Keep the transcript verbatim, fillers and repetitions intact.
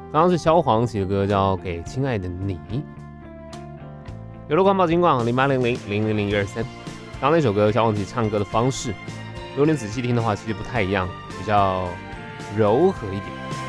刚刚是萧煌奇的歌，叫《给亲爱的你》。有了快报金广零八零零零零零一二三。刚刚那首歌，萧煌奇唱歌的方式，如果你仔细听的话，其实不太一样，比较柔和一点。